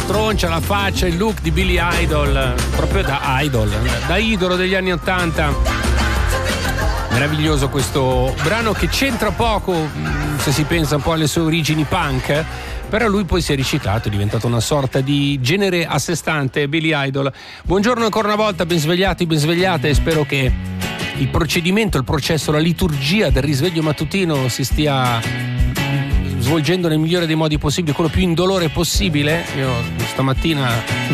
stroncia, la faccia, il look di Billy Idol, proprio da idolo degli anni '80. Meraviglioso questo brano che c'entra poco se si pensa un po' alle sue origini punk, però lui poi si è riciclato, è diventato una sorta di genere a sé stante, Billy Idol. Buongiorno ancora una volta, ben svegliati, ben svegliate, spero che il procedimento, il processo, la liturgia del risveglio mattutino si stia svolgendo nel migliore dei modi possibili, quello più indolore possibile. Io stamattina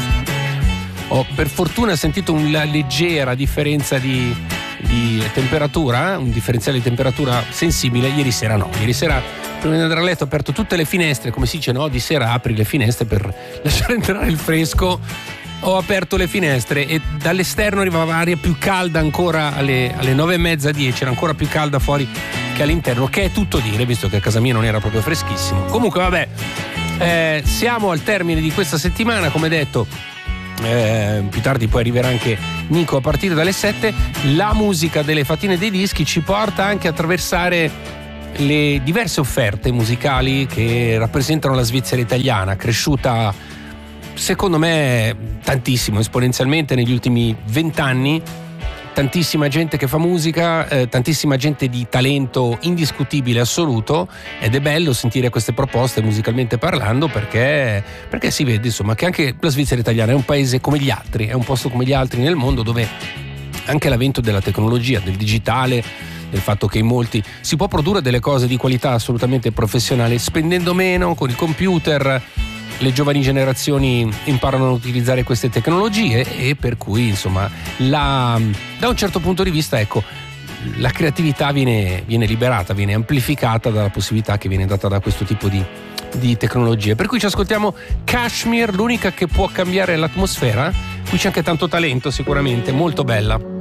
ho per fortuna sentito una leggera differenza di temperatura, un differenziale di temperatura sensibile. Ieri sera no, ieri sera prima di andare a letto ho aperto tutte le finestre, come si dice, no? Di sera apri le finestre per lasciare entrare il fresco. Ho aperto le finestre e dall'esterno arrivava aria più calda ancora alle 9:30, 10, era ancora più calda fuori che all'interno, che è tutto dire, visto che a casa mia non era proprio freschissimo. Comunque vabbè, siamo al termine di questa settimana, come detto. Più tardi poi arriverà anche Nico a partire dalle 7. La musica delle Fattine dei Dischi ci porta anche a attraversare le diverse offerte musicali che rappresentano la Svizzera italiana, cresciuta secondo me tantissimo, esponenzialmente negli ultimi 20 anni. Tantissima gente che fa musica, tantissima gente di talento indiscutibile, assoluto, ed è bello sentire queste proposte musicalmente parlando, perché si vede insomma che anche la Svizzera italiana è un paese come gli altri, è un posto come gli altri nel mondo, dove anche l'avvento della tecnologia, del digitale, del fatto che in molti si può produrre delle cose di qualità assolutamente professionale spendendo meno con il computer. Le giovani generazioni imparano a utilizzare queste tecnologie e per cui insomma da un certo punto di vista, ecco, la creatività viene liberata, viene amplificata dalla possibilità che viene data da questo tipo di tecnologie. Per cui ci ascoltiamo Kashmir, l'unica che può cambiare l'atmosfera. Qui c'è anche tanto talento, sicuramente, molto bella.